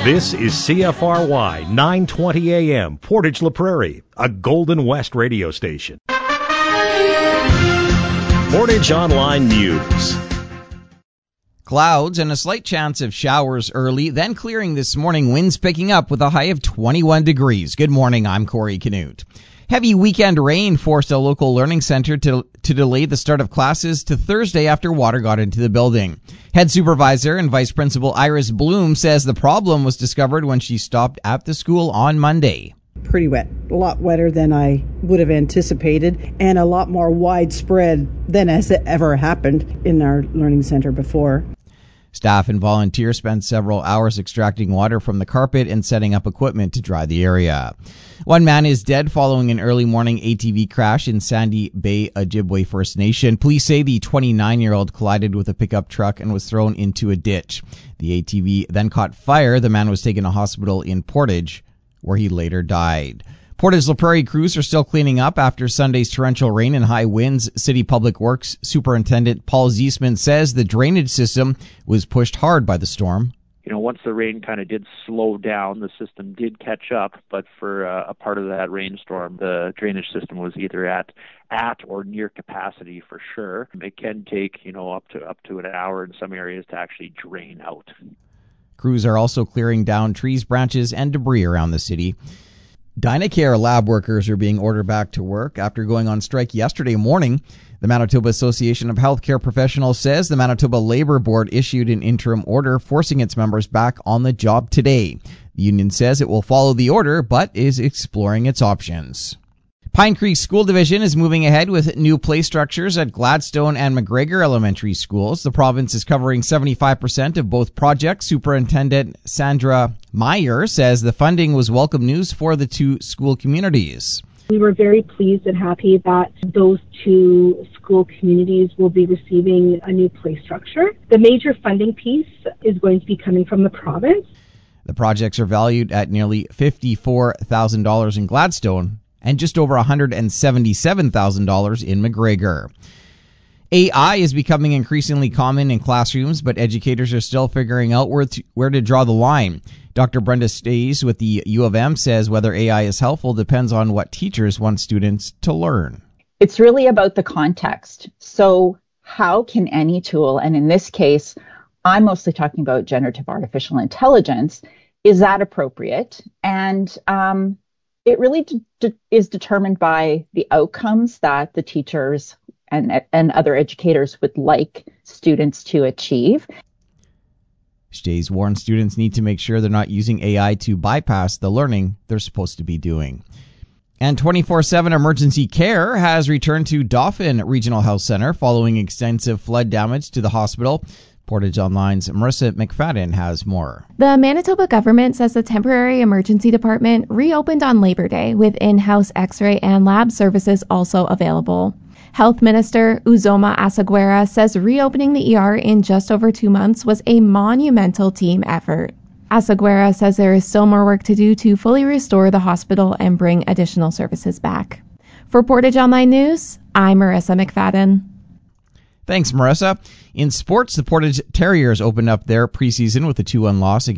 This is CFRY 920 AM, Portage La Prairie, a Golden West radio station. Portage Online News. Clouds and a slight chance of showers early, then clearing this morning. Winds picking up with a high of 21 degrees. Good morning, I'm Corey Canute. Heavy weekend rain forced a local learning center to delay the start of classes to Thursday after water got into the building. Head supervisor and vice principal Iris Bloom says the problem was discovered when she stopped at the school on Monday. Pretty wet, a lot wetter than I would have anticipated, and a lot more widespread than has ever happened in our learning center before. Staff and volunteers spent several hours extracting water from the carpet and setting up equipment to dry the area. One man is dead following an early morning ATV crash in Sandy Bay, Ojibwe First Nation. Police say the 29-year-old collided with a pickup truck and was thrown into a ditch. The ATV then caught fire. The man was taken to hospital in Portage, where he later died. Portage La Prairie crews are still cleaning up after Sunday's torrential rain and high winds. City Public Works Superintendent Paul Ziesman says the drainage system was pushed hard by the storm. Once the rain kind of did slow down, the system did catch up, but for a part of that rainstorm, the drainage system was either at or near capacity for sure. It can take, up to an hour in some areas to actually drain out. Crews are also clearing down trees, branches, and debris around the city. Dynacare lab workers are being ordered back to work after going on strike yesterday morning. The Manitoba Association of Healthcare Professionals says the Manitoba Labour Board issued an interim order forcing its members back on the job today. The union says it will follow the order but is exploring its options. Pine Creek School Division is moving ahead with new play structures at Gladstone and McGregor Elementary Schools. The province is covering 75% of both projects. Superintendent Sandra Meyer says the funding was welcome news for the two school communities. We were very pleased and happy that those two school communities will be receiving a new play structure. The major funding piece is going to be coming from the province. The projects are valued at nearly $54,000 in Gladstone and just over $177,000 in McGregor. AI is becoming increasingly common in classrooms, but educators are still figuring out where to draw the line. Dr. Brenda Stays with the U of M says whether AI is helpful depends on what teachers want students to learn. It's really about the context. So how can any tool, and in this case, I'm mostly talking about generative artificial intelligence, is that appropriate? And it really is determined by the outcomes that the teachers and other educators would like students to achieve. Stays warns students need to make sure they're not using AI to bypass the learning they're supposed to be doing. And 24/7 emergency care has returned to Dauphin Regional Health Center following extensive flood damage to the hospital. Portage Online's Marissa McFadden has more. The Manitoba government says the temporary emergency department reopened on Labor Day with in-house x-ray and lab services also available. Health Minister Uzoma Asaguera says reopening the ER in just over 2 months was a monumental team effort. Asaguera says there is still more work to do to fully restore the hospital and bring additional services back. For Portage Online News, I'm Marissa McFadden. Thanks, Marissa. In sports, the Portage Terriers opened up their preseason with a 2-1 loss against